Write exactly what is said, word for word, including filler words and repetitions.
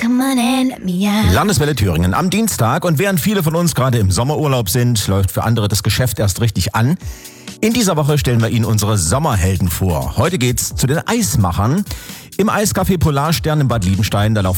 come on and let me out. Landeswelle Thüringen am Dienstag, und während viele von uns gerade im Sommerurlaub sind, läuft für andere das Geschäft erst richtig an. In dieser Woche stellen wir Ihnen unsere Sommerhelden vor. Heute geht's zu den Eismachern. Im Eiscafé Polarstern in Bad Liebenstein, da laufen